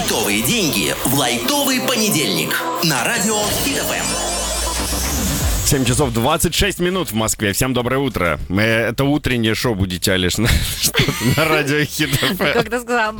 Лайтовые деньги в лайтовый понедельник на радио Hit FM. 7 часов 26 минут в Москве. Всем доброе утро. Это утреннее шоу «Будете Алиш» на радио Hit FM. Как ты сказал,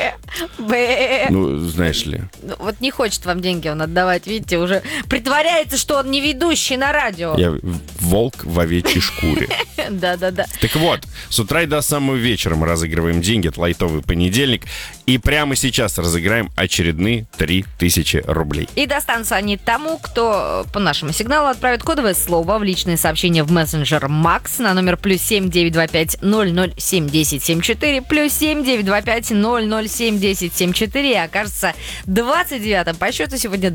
бэ. Ну, знаешь ли. Вот не хочет вам деньги он отдавать, видите, уже притворяется, что он не ведущий на радио. Я волк в овечьей шкуре. Да-да-да. Так вот, с утра и до самого вечера мы разыгрываем деньги. Это лайтовый понедельник. И прямо сейчас разыграем очередные 3000 рублей. И достанутся они тому, кто по нашему сигналу отправит кодовое слово в личные сообщения в мессенджер Макс на номер +7 925 007 1074 +7 925 007 1074 и окажется 29-м по счету. Сегодня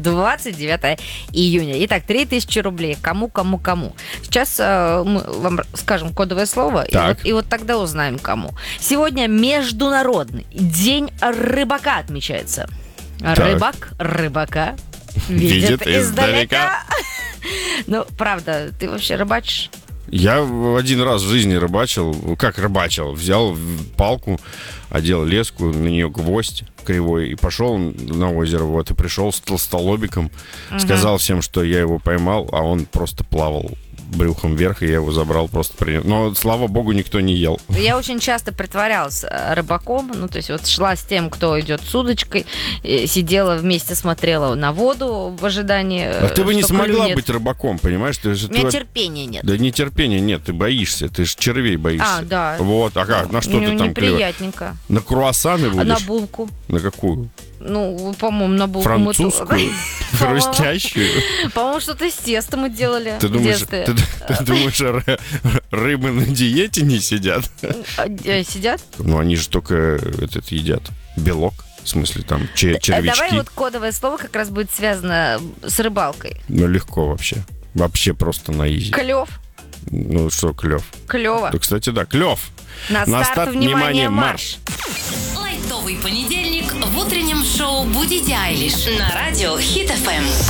29 июня. Итак, 3000 рублей. Кому. Сейчас мы вам скажем кодовое слово, и вот тогда узнаем, кому. Сегодня Международный день рыбака отмечается. Рыбак рыбака видит издалека. Ну, правда, ты вообще рыбачишь? Я один раз в жизни рыбачил. Как рыбачил? Взял палку, одел леску, на нее гвоздь кривой и пошел на озеро. Вот, и пришел с толстолобиком. Сказал всем, что я его поймал, а он просто плавал брюхом вверх, и я его забрал, просто принес. Но, слава богу, никто не ел. Я очень часто притворялась рыбаком, ну, то есть вот шла с тем, кто идет с удочкой, сидела вместе, смотрела на воду в ожидании. А ты бы не смогла быть рыбаком, понимаешь? У меня терпения нет. Да не терпения нет, ты боишься, ты же червей боишься. А, да. Вот, а как, на что ты там клюешь? Неприятненько. На круассаны будешь? На булку. На какую? Ну, по-моему, на булку. Французскую? Хрустящую? По-моему, что-то с тестом мы делали. Ты думаешь, рыбы на диете не сидят? Сидят? Ну, они же только едят белок. В смысле, там, червячки. Давай вот кодовое слово как раз будет связано с рыбалкой. Ну, легко вообще. Вообще просто на изи. Клев. Ну, что клев? Клево. Да, кстати, да, клев. На старт, внимание, марш. Лайтовый понедельник в утреннем шоу «Будете Алиш» на радио Hit FM.